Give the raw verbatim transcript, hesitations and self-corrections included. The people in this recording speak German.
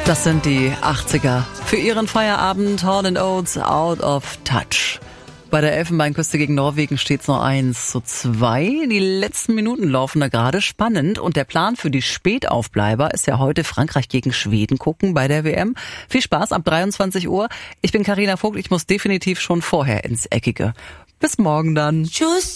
Das sind die achtziger. Für ihren Feierabend Hall and Oates, Out of Touch. Bei der Elfenbeinküste gegen Norwegen steht's noch eins zu zwei. Die letzten Minuten laufen da gerade spannend. Und der Plan für die Spätaufbleiber ist ja heute Frankreich gegen Schweden gucken bei der W M. Viel Spaß ab dreiundzwanzig Uhr. Ich bin Carina Vogt. Ich muss definitiv schon vorher ins Eckige. Bis morgen dann. Tschüss.